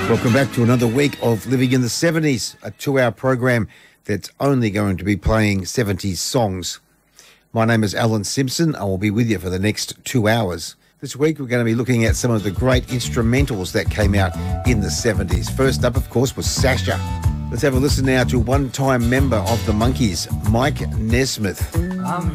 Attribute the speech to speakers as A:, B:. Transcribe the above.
A: Welcome back to another week of Living in the 70s, a 2-hour program that's only going to be playing 70s songs. My name is Alan Simpson. I will be with you for the next 2 hours. This week we're going to be looking at some of the great instrumentals that came out in the 70s. First up, of course, was Sasha. Let's have a listen now to one-time member of the Monkees, Mike Nesmith.
B: I'm